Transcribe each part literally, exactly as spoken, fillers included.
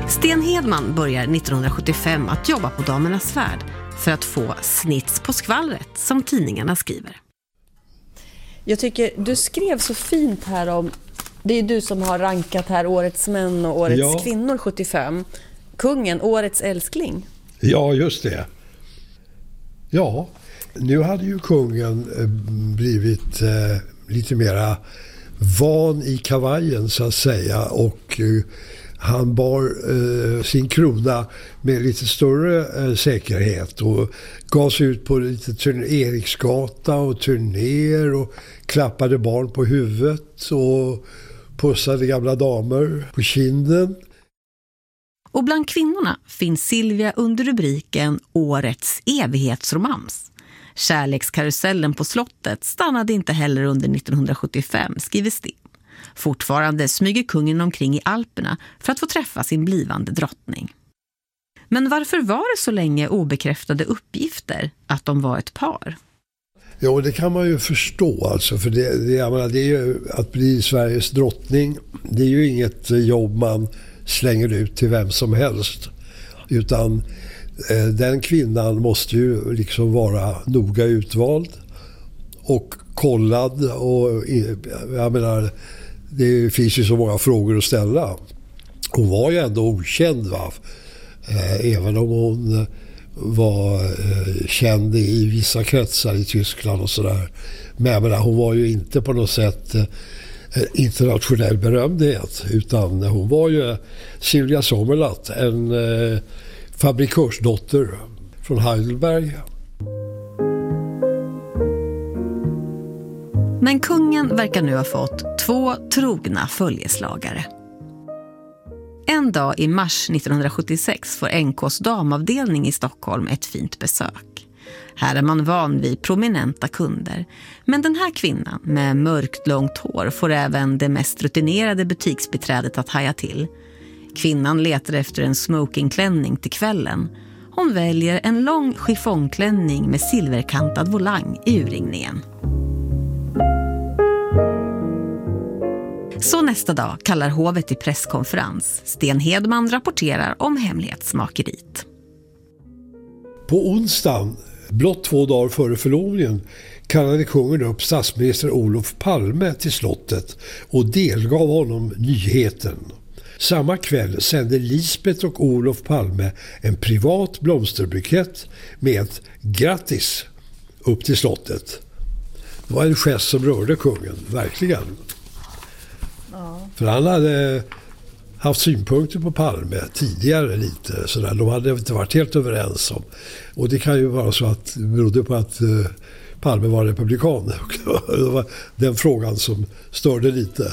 Sten Hedman börjar nittonhundrasjuttiofem att jobba på Damernas Värld för att få snits på skvallret som tidningarna skriver. Jag tycker du skrev så fint här om, det är du som har rankat här årets män och årets ja. kvinnor sjuttiofem. Kungen, årets älskling. Ja, just det. Ja, nu hade ju kungen blivit eh, lite mera van i kavajen så att säga, och eh, han bar eh, sin krona med lite större eh, säkerhet och gav sig ut på lite turn- Eriksgata och turnéer och klappade barn på huvudet och pussade gamla damer på kinden. Och bland kvinnorna finns Silvia under rubriken Årets evighetsromans. Kärlekskarusellen på slottet stannade inte heller under nittonhundrasjuttiofem, skriver Sten. Fortfarande smyger kungen omkring i Alperna för att få träffa sin blivande drottning. Men varför var det så länge obekräftade uppgifter att de var ett par? Jo, det kan man ju förstå alltså, för det, det, jag menar, det är ju att bli Sveriges drottning, det är ju inget jobb man slänger ut till vem som helst, utan eh, den kvinnan måste ju liksom vara noga utvald och kollad, och jag menar, det finns ju så många frågor att ställa. Hon var ju ändå okänd, va? Eh, även om hon var eh, känd i vissa kretsar i Tyskland och sådär. Men jag menar, hon var ju inte på något sätt eh, internationell berömdhet, utan hon var ju Silvia Sommerlath, en eh, fabrikörsdotter från Heidelberg. Men kungen verkar nu ha fått två trogna följeslagare. En dag i mars nittonhundrasjuttiosex får N K:s damavdelning i Stockholm ett fint besök. Här är man van vid prominenta kunder. Men den här kvinnan med mörkt långt hår får även det mest rutinerade butiksbiträdet att haja till. Kvinnan letar efter en smokingklänning till kvällen. Hon väljer en lång chiffongklänning med silverkantad volang i urringningen. Så nästa dag kallar hovet till presskonferens. Sten Hedman rapporterar om hemlighetsmakeriet. På onsdagen, blott två dagar före förlovningen, kallade kungen upp statsminister Olof Palme till slottet och delgav honom nyheten. Samma kväll sände Lisbeth och Olof Palme en privat blomsterbukett med ett grattis upp till slottet. Det var en gest som rörde kungen, verkligen. Ja. För han hade haft synpunkter på Palme tidigare lite. Sådär. De hade inte varit helt överens om. Och det kan ju vara så att det berodde på att uh, Palme var republikan. Det var den frågan som störde lite.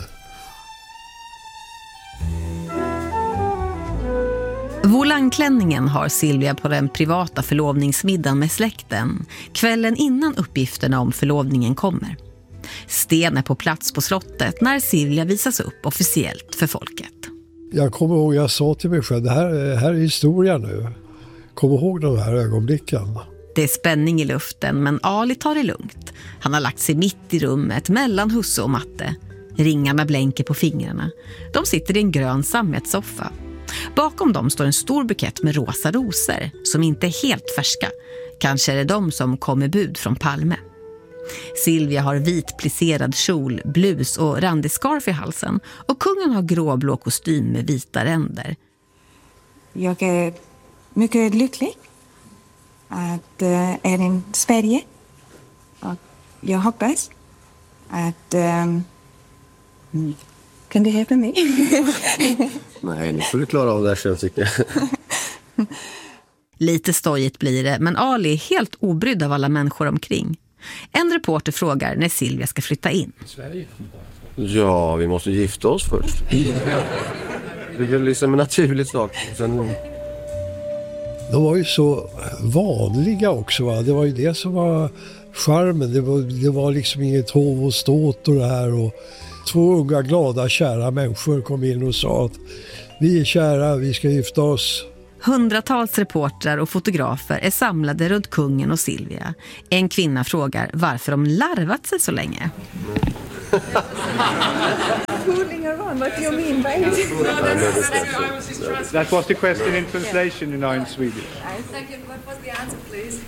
Volangklänningen har Silvia på den privata förlovningsmiddagen med släkten, kvällen innan uppgifterna om förlovningen kommer. Sten är på plats på slottet när Silvia visas upp officiellt för folket. Jag kommer ihåg, jag sa till mig själv, det här, här är historia nu. Kom ihåg de här ögonblicken. Det är spänning i luften, men Ali tar det lugnt. Han har lagt sig mitt i rummet mellan husse och matte. Ringarna blänker på fingrarna. De sitter i en grön sammetssoffa. Bakom dem står en stor bukett med rosa rosor som inte är helt färska. Kanske är det de som kommer bud från Palme. Silvia har vit plisserad kjol, blus och randig scarf i halsen, och kungen har gråblå kostym med vita ränder. Jag är mycket lycklig att uh, är i Sverige, och jag hoppas att um, kan du hjälpa mig? Nej, nu får du klara av det här själv, tycker jag. Lite stojigt blir det, men Ali är helt obrydd av alla människor omkring. En reporter frågar när Silvia ska flytta in. Sverige? Ja, vi måste gifta oss först. Det är liksom en naturlig sak. Sen... De var ju så vanliga också, va? Det var ju det som var charmen. Det var, det var liksom inget hov och ståt och det här. Och två unga, glada, kära människor kom in och sa att vi är kära, vi ska gifta oss. Hundratals reportrar och fotografer är samlade runt kungen och Silvia. En kvinna frågar varför de larvat sig så länge. fooling around. What do you mean by it? That was the question in translation, you know, in Swedish. What was the answer, please?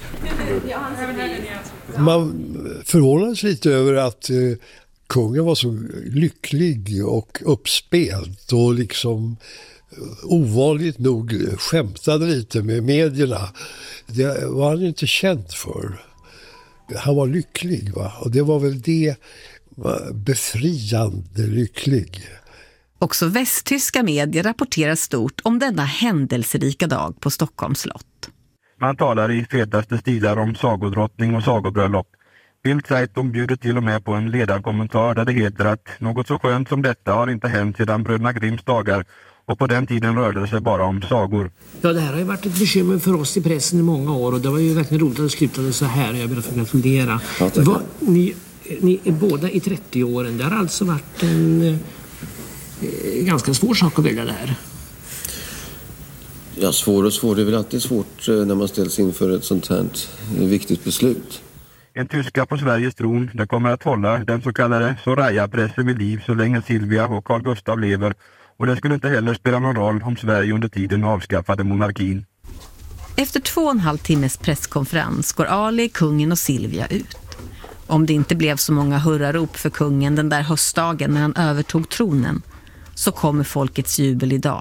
Man förvånades lite över att eh, kungen var så lycklig och uppspelt och liksom ovanligt nog skämtade lite med medierna. Det var han inte känd för. Han var lycklig, va? Och det var väl det, befriande lycklig. Också västtyska medier rapporterar stort om denna händelserika dag på Stockholms slott. Man talar i fetaste stilar om sagodrottning och sagobröllop. Bildzeitung bjuder till och med på en ledarkommentar där det heter att något så skönt som detta har inte hänt sedan Bröderna Grimms dagar, och på den tiden rörde det sig bara om sagor. Ja, det här har ju varit ett bekymmer för oss i pressen i många år, och det var ju verkligen roligt att det slutade så här. Jag vill få gratulera. Ja, Var, ni, ni är båda i trettio-åren. Det har alltså varit en eh, ganska svår sak att välja det här. Ja, svår och svår. Det är väl alltid svårt när man ställs inför ett sånt här viktigt beslut. En tyska på Sveriges tron, det kommer att hålla den så kallade Soraya-pressen vid liv så länge Silvia och Carl Gustaf lever. Och det skulle inte heller spela någon roll om Sverige under tiden avskaffade monarkin. Efter två och en halv timmes presskonferens går Ali, kungen och Silvia ut. Om det inte blev så många hurrarop för kungen den där höstdagen när han övertog tronen, så kommer folkets jubel idag.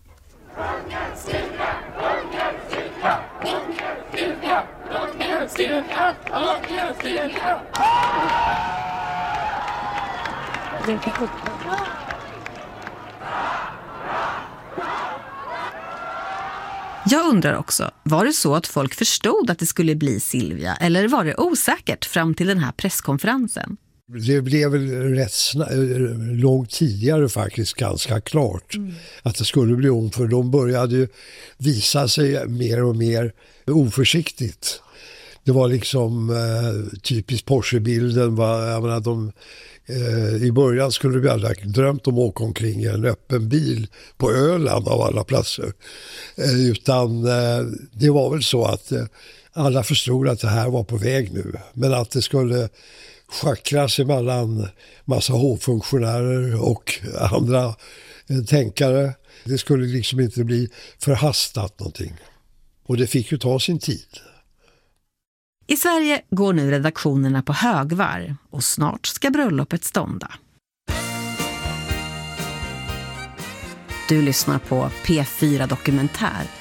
Jag undrar också, var det så att folk förstod att det skulle bli Silvia, eller var det osäkert fram till den här presskonferensen? Det blev väl rätt sna- långt tidigare faktiskt ganska klart mm. att det skulle bli hon, för de började ju visa sig mer och mer oförsiktigt. Det var liksom eh, typiskt Porsche-bilden. Var, jag menar, de, eh, i början skulle vi alla drömt om att åka omkring i en öppen bil på Öland av alla platser. Eh, utan eh, det var väl så att eh, alla förstod att det här var på väg nu. Men att det skulle schackras emellan massa hovfunktionärer och andra eh, tänkare. Det skulle liksom inte bli förhastat någonting. Och det fick ju ta sin tid. I Sverige går nu redaktionerna på högvarv och snart ska bröllopet stånda. Du lyssnar på P fyra Dokumentär